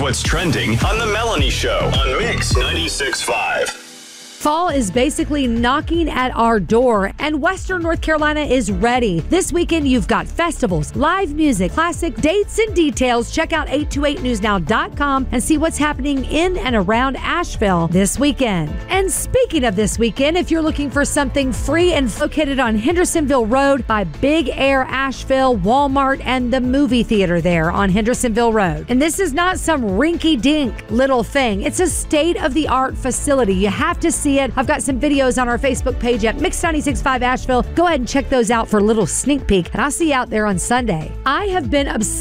what's trending on The Melanie Show on Mix 96.5. Fall is basically knocking at our door, and Western North Carolina is ready. This weekend, you've got festivals, live music, classic dates, and details. Check out 828newsnow.com and see what's happening in and around Asheville this weekend. And speaking of this weekend, if you're looking for something free and located on Hendersonville Road by Big Air Asheville, Walmart, and the movie theater there on Hendersonville Road. And this is not some rinky-dink little thing. It's a state-of-the-art facility. You have to see it. I've got some videos on our Facebook page at Mix 96.5 Asheville. Go ahead and check those out for a little sneak peek, and I'll see you out there on Sunday. I have been obsessed